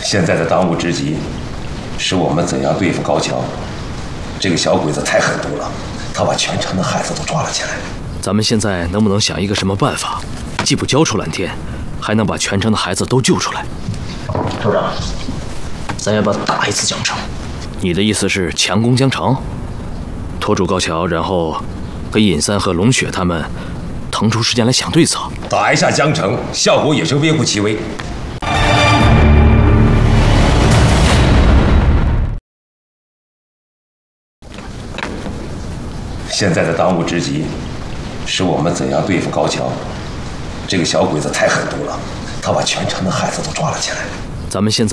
现在的当务之急，是我们怎样对付高桥。这个小鬼子太狠毒了，他把全城的孩子都抓了起来。 咱们现在能不能想一个什么办法，既不交出蓝天，还能把全城的孩子都救出来？ 首长，咱要不要打一次江城？ 你的意思是强攻江城，拖住高桥，然后给尹三和龙雪他们腾出时间来想对策？ 打一下江城，效果也是微乎其微。现在的当务之急，是我们怎样对付高桥。这个小鬼子太狠毒了，他把全城的孩子都抓了起来。 咱们现在。